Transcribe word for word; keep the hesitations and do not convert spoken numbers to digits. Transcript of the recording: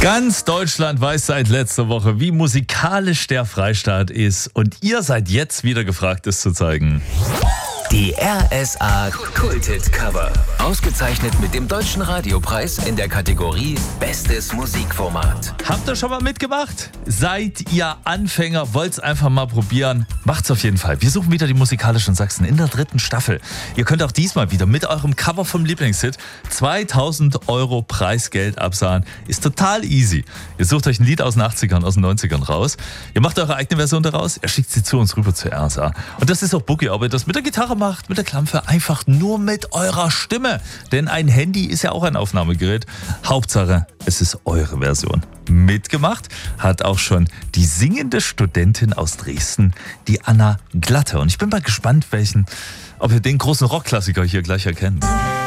Ganz Deutschland weiß seit letzter Woche, wie musikalisch der Freistaat ist. Und ihr seid jetzt wieder gefragt, es zu zeigen. Die R S A Kulthit Cover. Ausgezeichnet mit dem Deutschen Radiopreis in der Kategorie Bestes Musikformat. Habt ihr schon mal mitgemacht? Seid ihr Anfänger? Wollt's einfach mal probieren? Macht's auf jeden Fall. Wir suchen wieder die musikalischen Sachsen in der dritten Staffel. Ihr könnt auch diesmal wieder mit eurem Cover vom Lieblingshit zweitausend Euro Preisgeld absahen. Ist total easy. Ihr sucht euch ein Lied aus den achtzigern, aus den neunzigern raus. Ihr macht eure eigene Version daraus. Ihr schickt sie zu uns rüber zur R S A. Und das ist auch Boogie, ob ihr das mit der Gitarre macht, mit der Klampfe, einfach nur mit eurer Stimme. Denn ein Handy ist ja auch ein Aufnahmegerät. Hauptsache, es ist eure Version. Mitgemacht hat auch schon die singende Studentin aus Dresden, die Anna Glatte. Und ich bin mal gespannt, welchen, ob ihr den großen Rockklassiker hier gleich erkennt.